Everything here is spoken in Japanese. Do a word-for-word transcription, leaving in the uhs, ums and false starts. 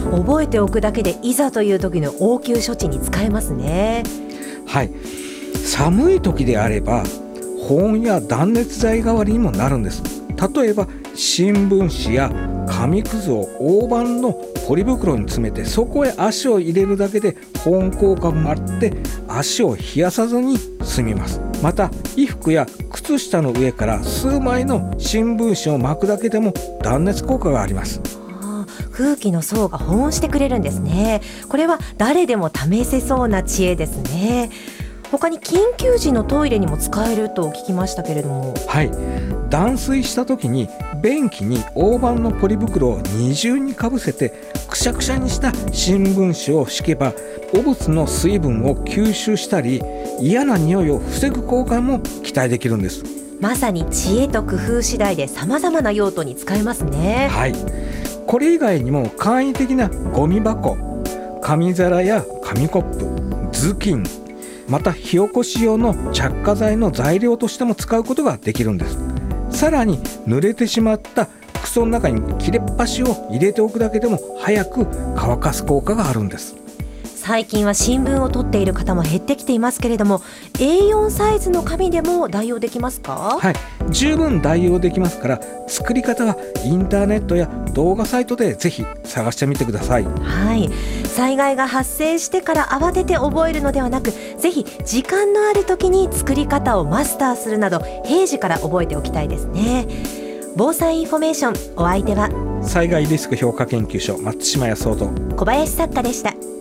覚えておくだけでいざという時の応急処置に使えますね。 はい、寒い時であれば保温や断熱材代わりにもなるんです。例えば新聞紙や紙くずを大判のポリ袋に詰めて、そこへ足を入れるだけで保温効果もあって足を冷やさずに済みます。また衣服や靴下の上から数枚の新聞紙を巻くだけでも断熱効果があります。 あー、空気の層が保温してくれるんですね。これは誰でも試せそうな知恵ですね。他に緊急時のトイレにも使えると聞きましたけれども。 はい、断水した時に便器に大判のポリ袋を二重にかぶせてくしゃくしゃにした新聞紙を敷けば、汚物の水分を吸収したり嫌な匂いを防ぐ効果も期待できるんです。 まさに知恵と工夫次第で様々な用途に使えますね。 はい、これ以外にも簡易的なゴミ箱、紙皿や紙コップ、頭巾、また火起こし用の着火剤の材料としても使うことができるんです。さらに濡れてしまった靴の中に切れっ端を入れておくだけでも早く乾かす効果があるんです。 最近は新聞を取っている方も減ってきていますけれども、 エーよん サイズの紙でも代用できますか？ はい、十分代用できますから、作り方はインターネットや動画サイトでぜひ探してみてください。 はい、災害が発生してから慌てて覚えるのではなく、ぜひ時間のある時に作り方をマスターするなど平時から覚えておきたいですね。防災インフォメーション、お相手は災害リスク評価研究所松島康夫と小林作家でした。